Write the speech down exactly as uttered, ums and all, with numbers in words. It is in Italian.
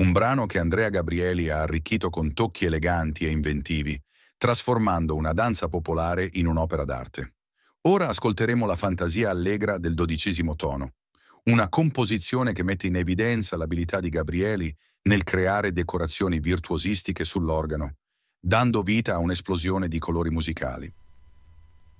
un brano che Andrea Gabrieli ha arricchito con tocchi eleganti e inventivi, trasformando una danza popolare in un'opera d'arte. Ora ascolteremo la fantasia allegra del dodicesimo tono, una composizione che mette in evidenza l'abilità di Gabrieli nel creare decorazioni virtuosistiche sull'organo, dando vita a un'esplosione di colori musicali.